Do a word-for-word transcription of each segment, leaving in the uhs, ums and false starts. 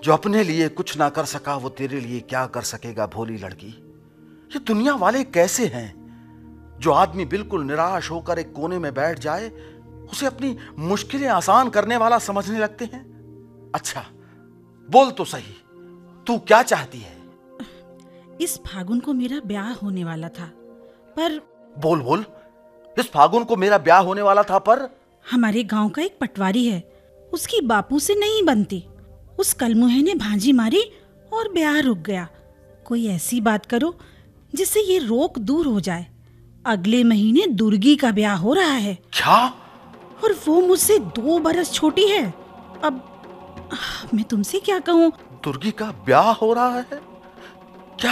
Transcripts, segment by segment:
जो अपने लिए कुछ ना कर सका वो तेरे लिए क्या कर सकेगा भोली लड़की। ये दुनिया वाले कैसे हैं जो आदमी बिल्कुल निराश होकर एक कोने में बैठ जाए उसे अपनी मुश्किलें आसान करने वाला समझने लगते हैं। अच्छा बोल तो सही, तू क्या चाहती है? इस फागुन को मेरा ब्याह होने वाला था पर बोल बोल, इस फागुन को मेरा ब्याह होने वाला था पर हमारे गांव का एक पटवारी है, उसकी बापू से नहीं बनती। उस कलमुहे ने भांजी मारी और ब्याह रुक गया। कोई ऐसी बात करो जिससे ये रोक दूर हो जाए। अगले महीने दुर्गी का ब्याह हो रहा है। क्या? और वो मुझसे दो बरस छोटी है। अब मैं तुमसे क्या कहूँ। दुर्गी का ब्याह हो रहा है? क्या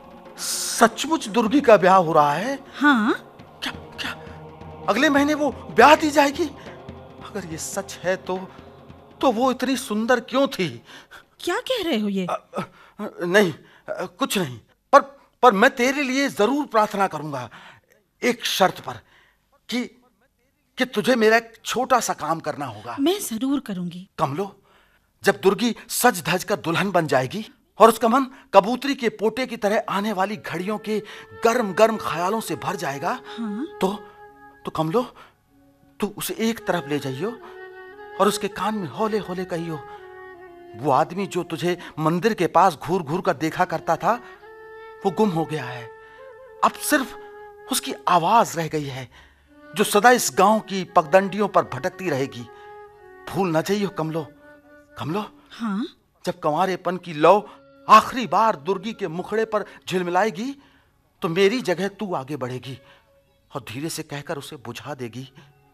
सचमुच दुर्गी का ब्याह हो रहा है? हाँ। क्या क्या अगले महीने वो ब्याह दी जाएगी? अगर ये सच है तो तो वो इतनी सुंदर क्यों थी? क्या कह रहे हो ये? आ, आ, नहीं आ, कुछ नहीं, पर पर मैं तेरे लिए जरूर प्रार्थना करूंगा, एक शर्त पर कि कि तुझे मेरा एक छोटा सा काम करना होगा। मैं जरूर करूंगी। कमलो, जब दुर्गी सज धज कर दुल्हन बन जाएगी और उसका मन कबूतरी के पोटे की तरह आने वाली घड़ियों के गर्म गर्म ख्यालों से भर जाएगा, हाँ? तो तो कमलो, तू उसे एक तरफ ले जाइयो और उसके कान में हौले हौले कहियो, वो आदमी जो तुझे मंदिर के पास घूर घूर कर देखा करता था वो गुम हो गया है। अब सिर्फ उसकी आवाज रह गई है जो सदा इस गांव की पगडंडियों पर भटकती रहेगी। भूल न जाइयो कमलो। कमलो, हाँ? जब कंवारेपन की लौ आखिरी बार दुर्गी के मुखड़े पर झिलमिलाएगी तो मेरी जगह तू आगे बढ़ेगी और धीरे से कहकर उसे बुझा देगी,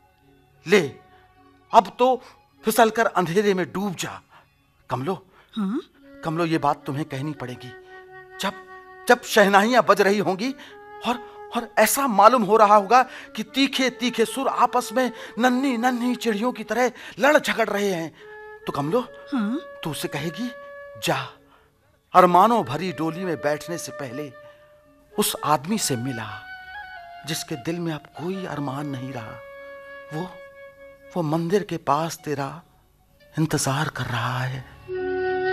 ले अब तो फिसलकर अंधेरे में डूब जा। कमलो, हाँ? कमलो, ये बात तुम्हें कहनी पड़ेगी। जब जब शहनाइयां बज रही होंगी और और ऐसा मालूम हो रहा होगा कि तीखे तीखे सुर आपस में नन्ही नन्ही चिड़ियों की तरह लड़ झगड़ रहे हैं, तो कमलो, हाँ? तू उसे कहेगी, जा अरमानों भरी डोली में बैठने से पहले उस आदमी से मिला जिसके दिल में अब कोई अरमान नहीं रहा। वो वो मंदिर के पास तेरा इंतजार कर रहा है।